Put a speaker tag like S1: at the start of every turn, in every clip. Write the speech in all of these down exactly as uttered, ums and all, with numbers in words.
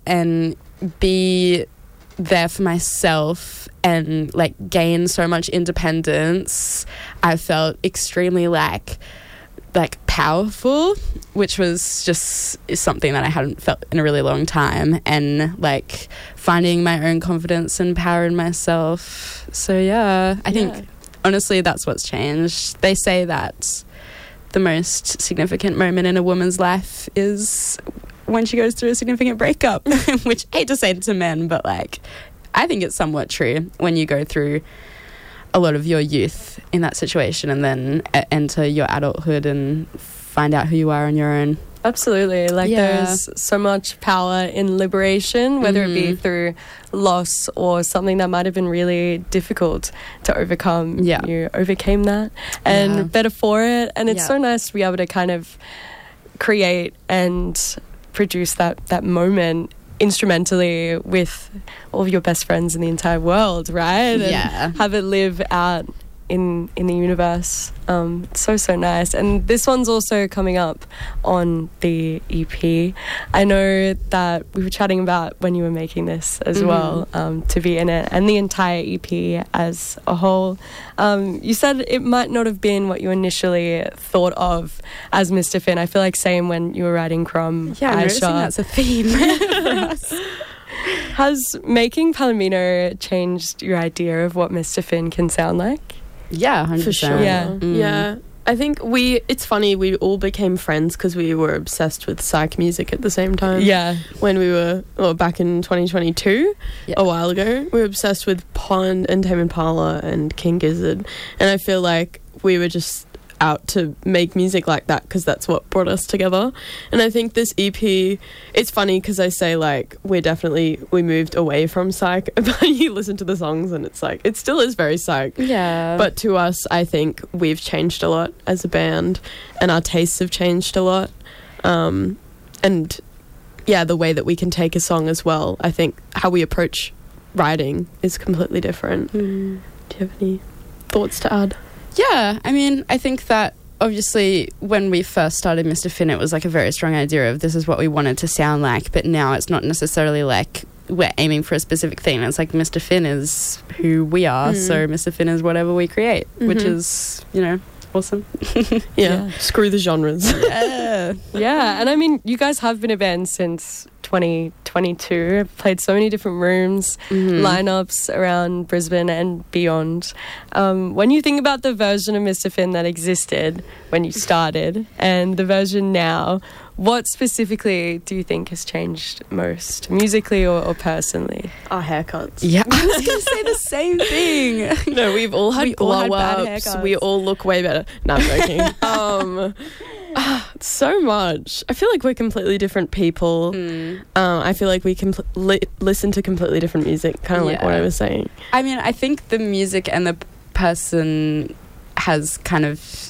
S1: and be there for myself and like gain so much independence, I felt extremely like like powerful, which was just something that I hadn't felt in a really long time, and like finding my own confidence and power in myself. So yeah, I
S2: yeah.
S1: think honestly that's what's changed. They say that the most significant moment in a woman's life is when she goes through a significant breakup, which I hate to say to men, but like I think it's somewhat true when you go through a lot of your youth in that situation and then a- enter your adulthood and find out who you are on your own.
S2: Absolutely. Like
S1: Yeah.
S2: there's so much power in liberation, whether
S1: Mhm.
S2: it be through loss or something that might have been really difficult to overcome.
S1: Yeah.
S2: You overcame that and
S1: Yeah.
S2: better for it. And it's
S1: Yeah.
S2: so nice to be able to kind of create and produce that, that moment instrumentally with all of your best friends in the entire world, right?
S1: Yeah.
S2: And have it live out in in the universe. Um, it's so, so nice. And this one's also coming up on the E P. I know that we were chatting about when you were making this as
S1: Mhm.
S2: well, um, to be in it, and the entire E P as a whole. Um, you said it might not have been what you initially thought of as Mister Finn. I feel like same when you were writing Crumb,
S1: Yeah, I'm noticing
S2: Aisha.
S1: that's a theme for us.
S2: Has making Palomino changed your idea of what Mister Finn can sound like?
S1: Yeah, one hundred percent.
S3: For sure.
S2: Yeah.
S1: Mm.
S3: Yeah. I think we, it's funny, we all became friends because we were obsessed with psych music at the same time.
S2: Yeah.
S3: When we were, well, back in twenty twenty-two,
S1: Yeah.
S3: a while ago, we were obsessed with Pond and Tame Impala and King Gizzard. And I feel like we were just out to make music like that because that's what brought us together. And I think this E P, it's funny because I say like we're definitely, we moved away from psych, but you listen to the songs and it's like, it still is very psych.
S1: Yeah.
S3: But to us, I think we've changed a lot as a band and our tastes have changed a lot. Um, and yeah, the way that we can take a song as well. I think how we approach writing is completely different.
S1: Mm.
S3: Do you have any thoughts to add?
S1: Yeah, I mean, I think that obviously when we first started Mister Finn, it was like a very strong idea of this is what we wanted to sound like, but now it's not necessarily like we're aiming for a specific thing. It's like Mister Finn is who we are,
S3: Mm.
S1: so Mister Finn is whatever we create, which
S3: Mhm.
S1: is, you know, awesome.
S3: Yeah.
S2: Yeah.
S3: Screw the genres.
S1: Yeah.
S2: Yeah, and I mean, you guys have been a band since twenty twenty-two. Played so many different rooms,
S1: Mhm.
S2: lineups around Brisbane and beyond. Um, when you think about the version of Mister Finn that existed when you started and the version now, what specifically do you think has changed most, musically or, or personally?
S3: Our haircuts.
S1: Yeah, I was going to say the same thing.
S3: No, we've all had
S1: We all had
S3: glow
S1: bad
S3: ups.
S1: haircuts.
S3: We all look way better. No, I'm joking. um, ah, so much. I feel like we're completely different people.
S1: Mm.
S3: Um, I feel like we can compl- li- listen to completely different music, kind of like what
S1: Yeah.
S3: I was saying.
S1: I mean, I think the music and the person has kind of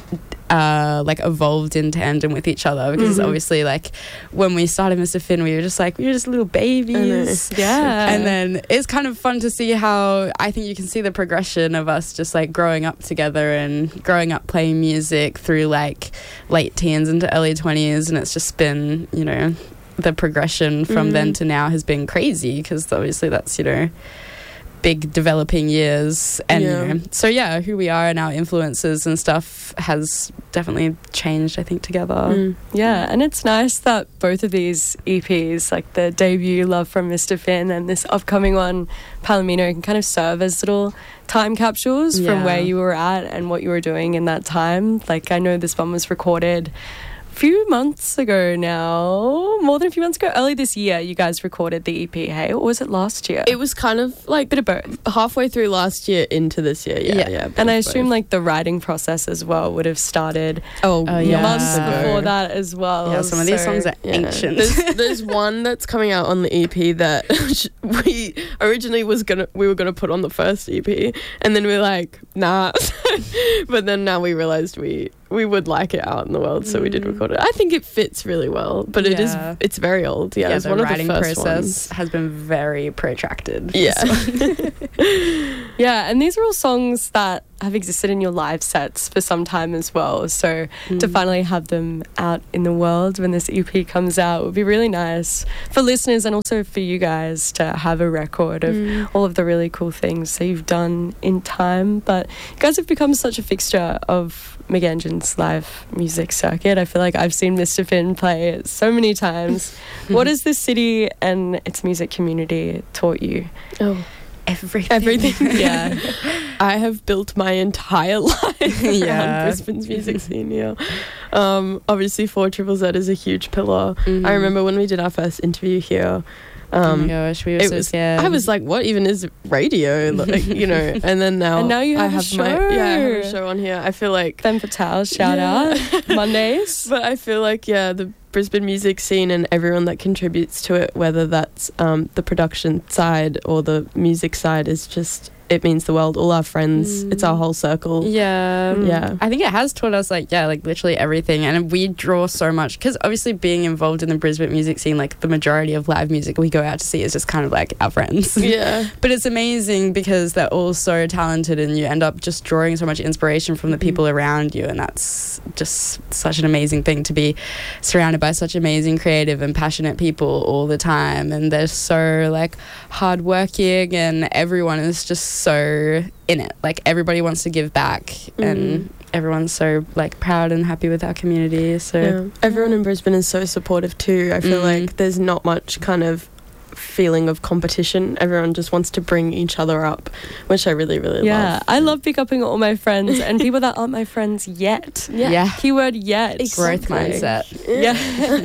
S1: uh, like evolved in tandem with each other because
S3: Mhm.
S1: obviously, like when we started Mister Finn, we were just like we were just little babies.
S2: Yeah.
S1: And then it's kind of fun to see how I think you can see the progression of us just like growing up together and growing up playing music through like late teens into early twenties, and it's just been, you know, the progression from
S3: Mhm.
S1: then to now has been crazy because obviously that's, you know, big developing years. And
S3: Yeah.
S1: you know, so yeah, who we are and our influences and stuff has definitely changed, I think, together.
S3: Mm.
S2: Yeah, and it's nice that both of these E Ps, like the debut Love from Mister Finn and this upcoming one, Palomino, can kind of serve as little time capsules from
S1: Yeah.
S2: where you were at and what you were doing in that time. Like, I know this one was recorded a few months ago now, more than a few months ago. Early this year, you guys recorded the E P, hey? Or was it last year?
S3: It was kind of like
S2: bit of both.
S3: halfway through last year into this year. Yeah,
S1: Yeah.
S3: yeah.
S2: And I
S3: both.
S2: assume like the writing process as well would have started
S3: oh,
S1: Oh, yeah.
S2: months
S1: Yeah.
S2: before that as well.
S1: Yeah, some of these
S2: So-
S1: songs are
S3: Yeah.
S1: ancient.
S3: There's, there's one that's coming out on the E P that we originally was gonna we were gonna put on the first E P, and then we were like, nah. But then now we realized we we would like it out in the world, so we did record it. I think it fits really well, but it is
S1: Yeah.
S3: it's very old. Yeah,
S1: yeah,
S3: it's
S1: the
S3: one of the
S1: writing
S3: first
S1: process
S3: ones.
S1: has been very protracted.
S3: Yeah.
S2: Yeah, and these are all songs that have existed in your live sets for some time as well. So
S1: Mm.
S2: to finally have them out in the world when this E P comes out would be really nice for listeners and also for you guys to have a record of
S3: Mm.
S2: all of the really cool things that you've done in time. But you guys have become such a fixture of McEngine's live music circuit. I feel like I've seen Mister Finn play so many times. What has this city and its music community taught you?
S3: Oh,
S1: Everything.
S3: everything.
S2: Yeah.
S3: I have built my entire life
S1: Yeah.
S3: around Brisbane's music scene. Yeah. Um, obviously, four Triple Z is a huge pillar.
S1: Mhm.
S3: I remember when we did our first interview here.
S1: Oh my
S3: Um,
S1: gosh, we were
S3: it
S1: so
S3: was.
S1: scared.
S3: I was like, "What even is radio?" Like, you know. And then now,
S2: And now you
S3: I
S2: have a
S3: have my
S2: show.
S3: yeah, I have a show on here. I feel like
S2: Femme Fatale, shout
S3: Yeah.
S2: out. Mondays.
S3: But I feel like, yeah, the Brisbane music scene and everyone that contributes to it, whether that's um, the production side or the music side, is just, it means the world. All our friends,
S1: Mm.
S3: it's our whole circle.
S1: Yeah.
S3: Yeah.
S1: I think it has taught us, like, yeah, like literally everything. And we draw so much because obviously being involved in the Brisbane music scene, like the majority of live music we go out to see is just kind of like our friends.
S3: Yeah.
S1: But it's amazing because they're all so talented and you end up just drawing so much inspiration from the
S3: Mhm.
S1: people around you. And that's just such an amazing thing to be surrounded by such amazing, creative and passionate people all the time. And they're so like hardworking and everyone is just so in it. Like everybody wants to give back and everyone's so like proud and happy with our community. So
S3: Yeah. Everyone in Brisbane is so supportive too. I feel
S1: Mm.
S3: like there's not much kind of feeling of competition. Everyone just wants to bring each other up, which I really, really
S2: Yeah,
S3: love.
S2: I love pick upping all my friends and people that aren't my friends yet.
S3: Yeah.
S1: yeah.
S2: Keyword yet.
S1: Growth
S3: Exactly.
S1: mindset.
S2: Yeah.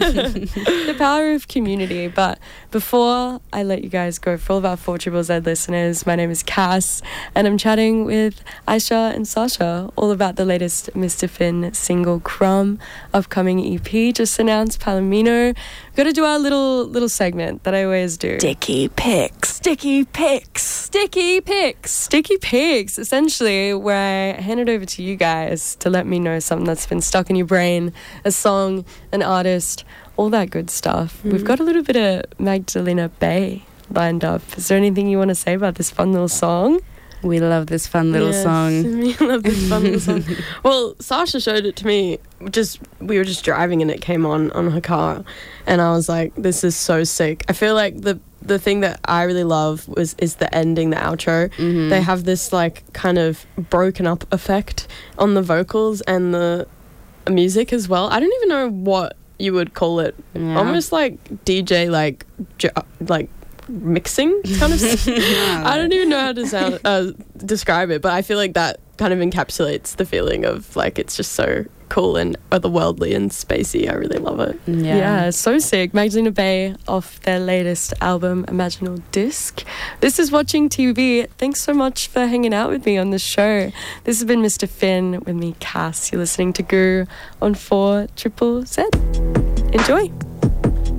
S2: The power of community. But before I let you guys go, for all of our four Triple Z listeners, my name is Cass and I'm chatting with Aisha and Sasha all about the latest Mister Finn single, Crumb, upcoming E P just announced, Palomino. We've got to do our little little segment that I always do.
S4: Sticky pics. Sticky pics.
S2: Sticky pics. Sticky pics, essentially, where I hand it over to you guys to let me know something that's been stuck in your brain, a song, an artist, all that good stuff. We've got a little bit of Magdalena Bay lined up. Is there anything you want to say about this fun little song?
S1: We love this fun little
S3: Yes,
S1: song.
S3: I love this fun little song. Well, Sasha showed it to me. Just we were just driving and it came on on her car, and I was like, "This is so sick." I feel like the the thing that I really love was is the ending, the outro.
S1: Mhm.
S3: They have this like kind of broken up effect on the vocals and the music as well. I don't even know what you would call it.
S1: Yeah.
S3: Almost like D J like j- like mixing kind of stuff. I don't even know how to sound uh, describe it, but I feel like that kind of encapsulates the feeling of like it's just so cool and otherworldly and spacey. I really love it.
S1: Yeah.
S2: Yeah, so sick. Magdalena Bay off their latest album, Imaginal Disc. This is Watching T V. Thanks so much for hanging out with me on the show. This has been Mister Finn with me, Cass. You're listening to Goo on four Triple Z. Enjoy.